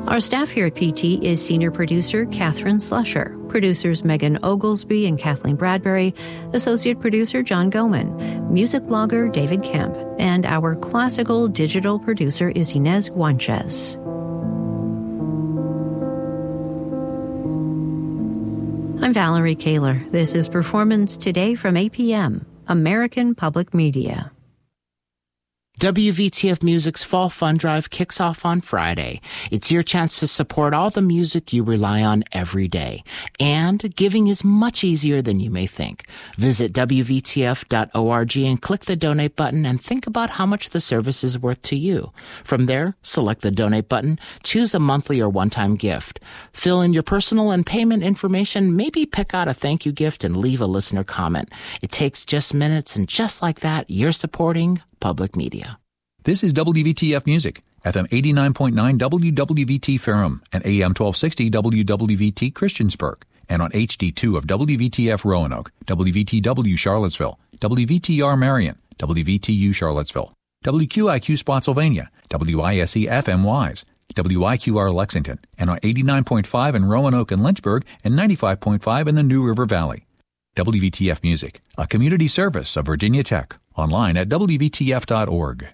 Our staff here at PT is senior producer Catherine Slusher, producers Megan Oglesby and Kathleen Bradbury, associate producer John Goman, music blogger David Kemp, and our classical digital producer is Inez Guanches. I'm Valerie Kaler. This is Performance Today from APM, American Public Media. WVTF Music's Fall Fund Drive kicks off on Friday. It's your chance to support all the music you rely on every day. And giving is much easier than you may think. Visit WVTF.org and click the donate button and think about how much the service is worth to you. From there, select the donate button, choose a monthly or one-time gift. Fill in your personal and payment information, maybe pick out a thank you gift and leave a listener comment. It takes just minutes, and just like that, you're supporting public media. This is WVTF Music, FM 89.9 WWVT Ferrum and AM 1260 WWVT Christiansburg, and on HD2 of WVTF Roanoke, WVTW Charlottesville, WVTR Marion, WVTU Charlottesville, WQIQ Spotsylvania, WISE FM Wise, WIQR Lexington, and on 89.5 in Roanoke and Lynchburg and 95.5 in the New River Valley. WVTF Music, a community service of Virginia Tech, online at WVTF.org.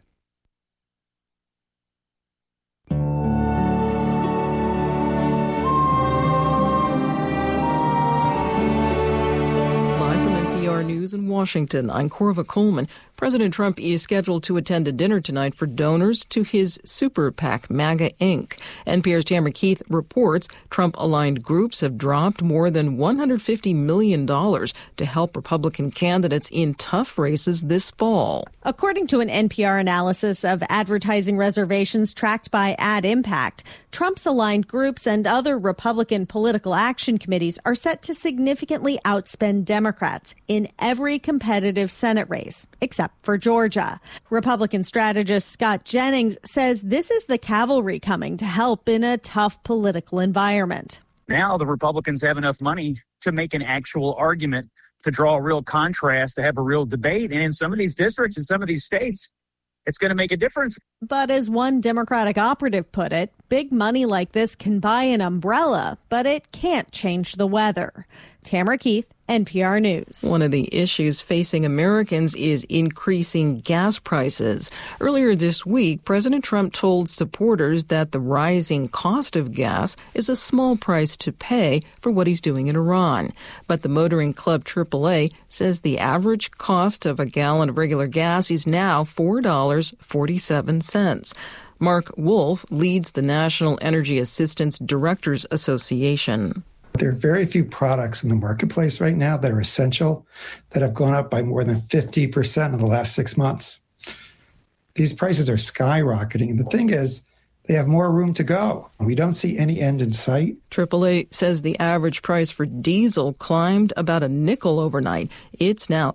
News in Washington. I'm Corva Coleman. President Trump is scheduled to attend a dinner tonight for donors to his super PAC, MAGA Inc. NPR's Tamara Keith reports Trump-aligned groups have dropped more than $150 million to help Republican candidates in tough races this fall. According to an NPR analysis of advertising reservations tracked by Ad Impact, Trump's aligned groups and other Republican political action committees are set to significantly outspend Democrats in every competitive Senate race, except for Georgia. Republican strategist Scott Jennings says this is the cavalry coming to help in a tough political environment. Now the Republicans have enough money to make an actual argument, to draw a real contrast, to have a real debate. And in some of these districts, in some of these states, it's going to make a difference. But as one Democratic operative put it, big money like this can buy an umbrella, but it can't change the weather. Tamara Keith, NPR News. One of the issues facing Americans is increasing gas prices. Earlier this week, President Trump told supporters that the rising cost of gas is a small price to pay for what he's doing in Iran. But the motoring club AAA says the average cost of a gallon of regular gas is now $4.47. Mark Wolf leads the National Energy Assistance Directors Association. There are very few products in the marketplace right now that are essential that have gone up by more than 50% in the last 6 months. These prices are skyrocketing. And the thing is, they have more room to go. We don't see any end in sight. AAA says the average price for diesel climbed about a nickel overnight. It's now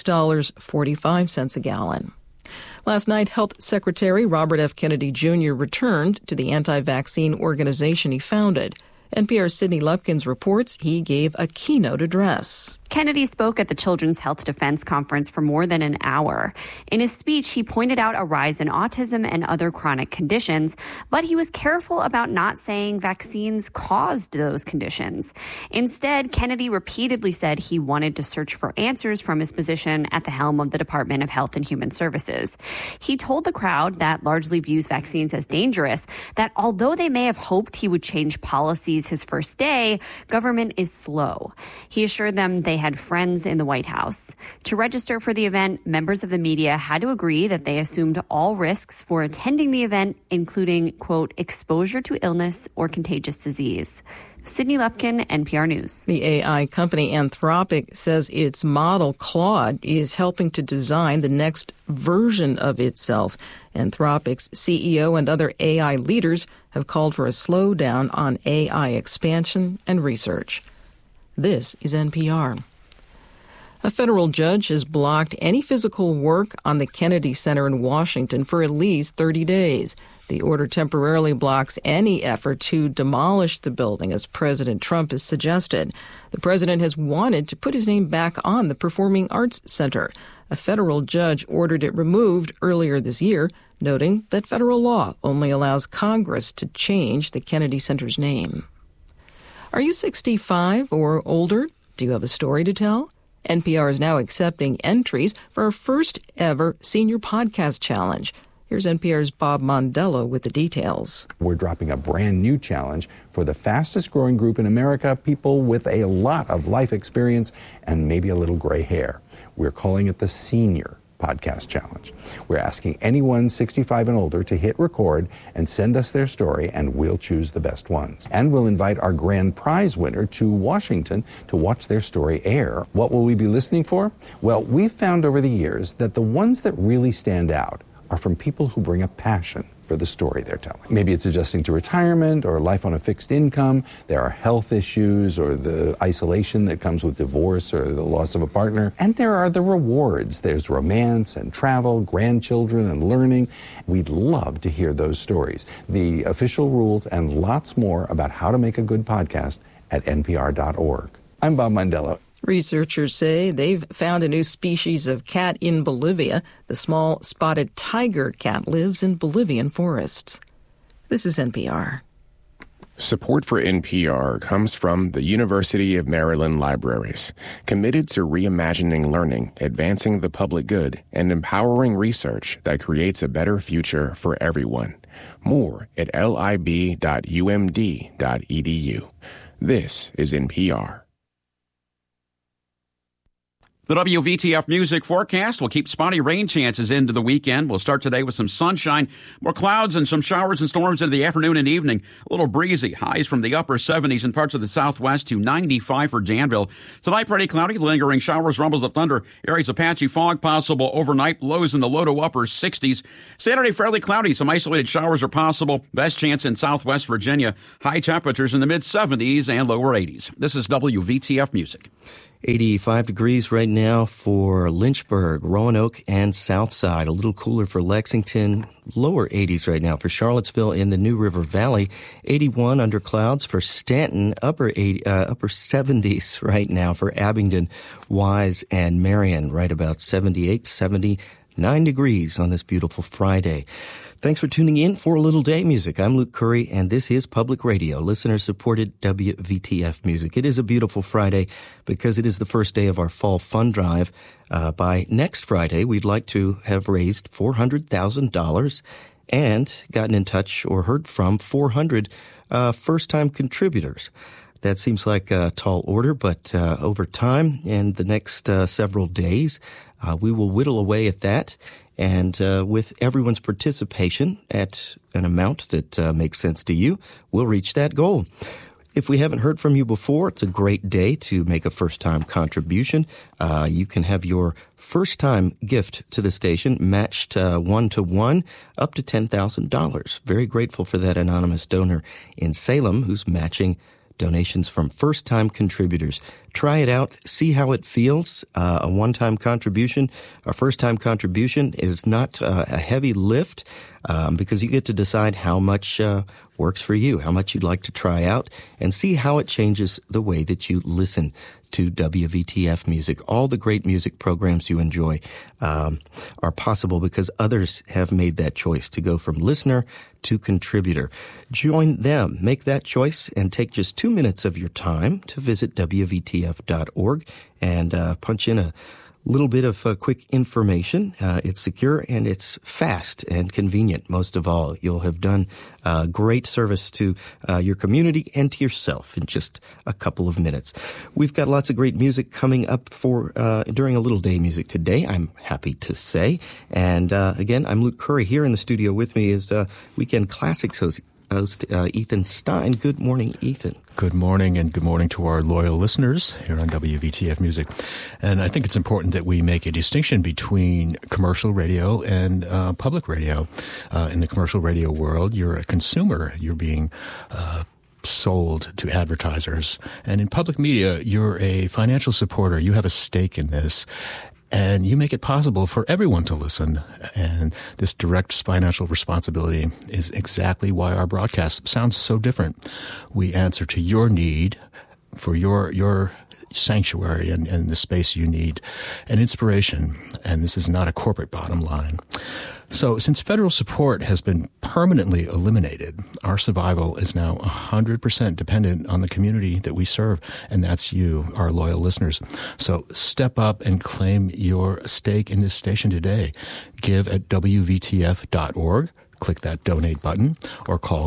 $6.45 a gallon. Last night, Health Secretary Robert F. Kennedy Jr. returned to the anti-vaccine organization he founded. NPR's Sydney Lupkins reports he gave a keynote address. Kennedy spoke at the Children's Health Defense Conference for more than an hour. In his speech, he pointed out a rise in autism and other chronic conditions, but he was careful about not saying vaccines caused those conditions. Instead, Kennedy repeatedly said he wanted to search for answers from his position at the helm of the Department of Health and Human Services. He told the crowd that largely views vaccines as dangerous that although they may have hoped he would change policies his first day, government is slow. He assured them they had friends in the White House. To register for the event, members of the media had to agree that they assumed all risks for attending the event, including, quote, exposure to illness or contagious disease. Sydney Lupkin, NPR News. The AI company Anthropic says its model Claude is helping to design the next version of itself. Anthropic's CEO and other AI leaders have called for a slowdown on AI expansion and research. This is NPR. A federal judge has blocked any physical work on the Kennedy Center in Washington for at least 30 days. The order temporarily blocks any effort to demolish the building, as President Trump has suggested. The president has wanted to put his name back on the Performing Arts Center. A federal judge ordered it removed earlier this year. noting that federal law only allows Congress to change the Kennedy Center's name. Are you 65 or older? Do you have a story to tell? NPR is now accepting entries for our first ever Senior Podcast Challenge. Here's NPR's Bob Mondello with the details. We're dropping a brand new challenge for the fastest growing group in America, people with a lot of life experience and maybe a little gray hair. We're calling it the Senior Podcast Challenge. We're asking anyone 65 and older to hit record and send us their story, and we'll choose the best ones. And we'll invite our grand prize winner to Washington to watch their story air. What will we be listening for? Well, we've found over the years that the ones that really stand out are from people who bring a passion for the story they're telling. Maybe it's adjusting to retirement or life on a fixed income. There are health issues or the isolation that comes with divorce or the loss of a partner. And there are the rewards. There's romance and travel, grandchildren and learning. We'd love to hear those stories. The official rules and lots more about how to make a good podcast at npr.org. I'm Bob Mondello. Researchers say they've found a new species of cat in Bolivia. The small spotted tiger cat lives in Bolivian forests. This is NPR. Support for NPR comes from the University of Maryland Libraries, committed to reimagining learning, advancing the public good, and empowering research that creates a better future for everyone. More at lib.umd.edu. This is NPR. The WVTF music forecast will keep spotty rain chances into the weekend. We'll start today with some sunshine, more clouds and some showers and storms into the afternoon and evening. A little breezy, highs from the upper 70s in parts of the southwest to 95 for Danville. Tonight, pretty cloudy, lingering showers, rumbles of thunder, areas of patchy fog possible overnight, lows in the low to upper 60s. Saturday, fairly cloudy, some isolated showers are possible. Best chance in southwest Virginia. High temperatures in the mid 70s and lower 80s. This is WVTF Music. 85 degrees right now for Lynchburg, Roanoke, and Southside. A little cooler for Lexington. Lower 80s right now for Charlottesville in the New River Valley. 81 under clouds for Stanton. Upper 70s right now for Abingdon, Wise, and Marion. Right about 78, 79 degrees on this beautiful Friday. Thanks for tuning in for A Little Day Music. I'm Luke Curry, and this is Public Radio, listener-supported WVTF Music. It is a beautiful Friday because it is the first day of our fall fund drive. By next Friday, we'd like to have raised $400,000 and gotten in touch or heard from 400 first-time contributors. That seems like a tall order, but over time and the next several days, we will whittle away at that. And with everyone's participation at an amount that makes sense to you, we'll reach that goal. If we haven't heard from you before, it's a great day to make a first-time contribution. You can have your first-time gift to the station matched 1-to-1 up to $10,000. Very grateful for that anonymous donor in Salem who's matching donations from first-time contributors. Try it out. See how it feels. A one-time contribution, a first-time contribution is not a heavy lift because you get to decide how much works for you, how much you'd like to try out, and see how it changes the way that you listen to WVTF music. All the great music programs you enjoy are possible because others have made that choice to go from listener to contributor. Join them. Make that choice and take just 2 minutes of your time to visit WVTF.org and punch in a little bit of quick information. It's secure and it's fast and convenient. Most of all, you'll have done great service to your community and to yourself in just a couple of minutes. We've got lots of great music coming up for during A Little Day Music today, I'm happy to say. And again, I'm Luke Curry. Here in the studio with me is Weekend Classics host Ethan Stein. Good morning, Ethan. Good morning, and good morning to our loyal listeners here on WVTF Music. And I think it's important that we make a distinction between commercial radio and public radio. In the commercial radio world, you're a consumer. You're being sold to advertisers. And in public media, you're a financial supporter. You have a stake in this. And you make it possible for everyone to listen. And this direct financial responsibility is exactly why our broadcast sounds so different. We answer to your need for your sanctuary and the space you need, and inspiration. And this is not a corporate bottom line. So since federal support has been permanently eliminated, our survival is now 100% dependent on the community that we serve, and that's you, our loyal listeners. So step up and claim your stake in this station today. Give at WVTF.org. Click that donate button or call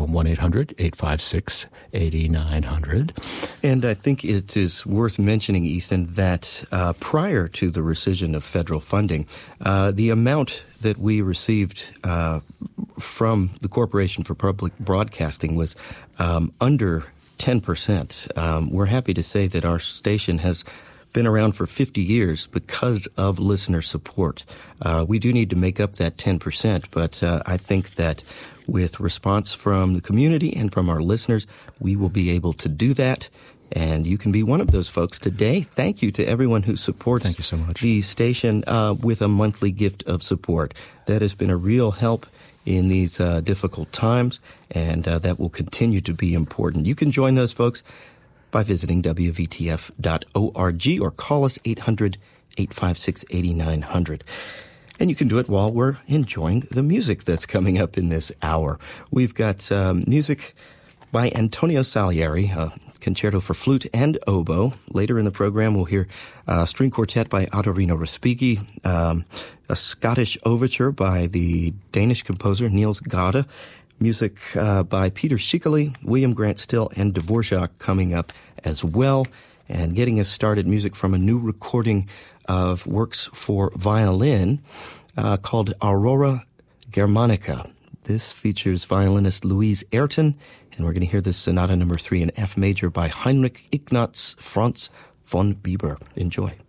1-800-856-8900. And I think it is worth mentioning, Ethan, that prior to the rescission of federal funding, the amount that we received from the Corporation for Public Broadcasting was under 10%. We're happy to say that our station has been around for 50 years because of listener support. We do need to make up that 10%, but I think that with response from the community and from our listeners, we will be able to do that. And you can be one of those folks today. Thank you to everyone who supports Thank you so much. The station with a monthly gift of support. That has been a real help in these difficult times, and that will continue to be important. You can join those folks by visiting WVTF.org or call us 800-856-8900. And you can do it while we're enjoying the music that's coming up in this hour. We've got music by Antonio Salieri, a concerto for flute and oboe. Later in the program, we'll hear a string quartet by Adorino Respighi, a Scottish overture by the Danish composer Niels Gade, music by Peter Schickele, William Grant Still, and Dvorak coming up as well. And getting us started, music from a new recording of works for violin called Aurora Germanica. This features violinist Louise Ayrton, and we're going to hear this Sonata number 3 in F major by Heinrich Ignaz Franz von Bieber. Enjoy.